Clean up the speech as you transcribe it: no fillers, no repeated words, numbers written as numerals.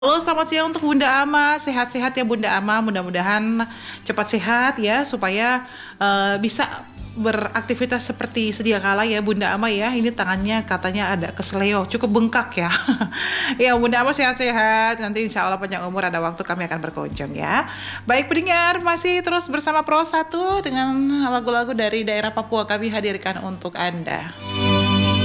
Halo, selamat siang untuk Bunda Ama. Sehat-sehat ya Bunda Ama. Mudah-mudahan cepat sehat ya supaya bisa beraktivitas seperti sedia kala ya Bunda Ama ya. Ini tangannya katanya ada kesleo, cukup bengkak ya. Ya Bunda Ama sehat-sehat. Nanti insya Allah panjang umur ada waktu kami akan berkunjung ya. Baik pendengar, masih terus bersama Pro 1 dengan lagu-lagu dari daerah Papua kami hadirkan untuk Anda.